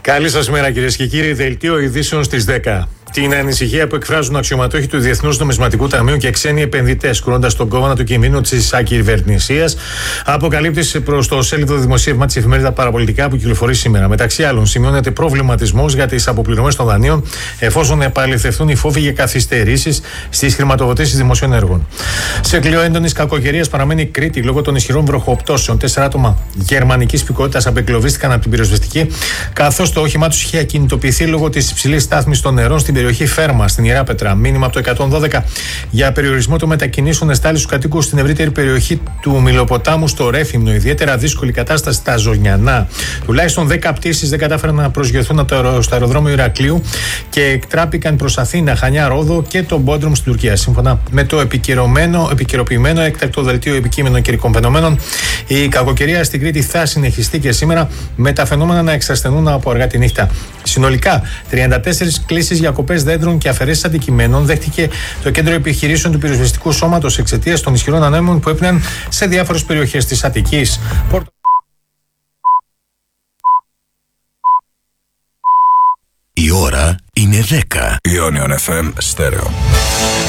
Καλή σας μέρα, κυρίες και κύριοι. Δελτίο ειδήσεων στις 10. Την ανησυχία που εκφράζουν αξιωματούχοι του Διεθνούς Νομισματικού Ταμείου και ξένοι επενδυτές, κρούοντας τον κόδωνα του κινδύνου της ακυβερνησίας, αποκαλύπτει προς το σέλιδο δημοσίευμα της εφημερίδα Παραπολιτικά που κυκλοφορεί σήμερα. Μεταξύ άλλων, σημειώνεται προβληματισμός για τις αποπληρωμές των δανείων, εφόσον επαληθευτούν οι φόβοι για καθυστερήσεις στις χρηματοδοτήσεις δημοσίων έργων. Σε κλειό έντονης κακοκαιρίας παραμένει η Κρήτη λόγω των ισχυρών βροχοπτώσεων. 4 άτομα γερμανικής υπηκότητας απεγκλωβίστηκαν από την πυροσβεστική, καθώς το όχημά τους είχε ακινητοποιηθεί λόγω της υψηλής στάθμης των νερών στην περιοχή Φέρμα, στην Ιεράπετρα. Μήνυμα από το 112 για περιορισμό των μετακινήσεων εστάλει στους κατοίκους στην ευρύτερη περιοχή του Μιλοποτάμου στο Ρέφιμνο. Ιδιαίτερα δύσκολη κατάσταση στα Ζωνιανά. Τουλάχιστον 10 πτήσεις δεν κατάφεραν να προσγειωθούν στο αεροδρόμιο Ηρακλείου και εκτράπηκαν προς Αθήνα, Χανιά, Ρόδο και τον Μπόντρομ στην Τουρκία. Σύμφωνα με το επικαιροποιημένο έκτακτο δελτίο επικείμενων καιρικών φαινομένων, η κακοκαιρία στην Κρήτη θα συνεχιστεί και σήμερα, με τα φαινόμενα να εξασθενούν από αργά τη νύχτα. Συνολικά, 34 κλήσεις για κοπές δέντρων και αφαιρέσεις αντικειμένων δέχτηκε το Κέντρο Επιχειρήσεων του Πυροσβεστικού Σώματος εξαιτίας των ισχυρών ανέμων που έπιναν σε διάφορες περιοχές της Αττικής. Η ώρα είναι 10. Ionion FM Stereo.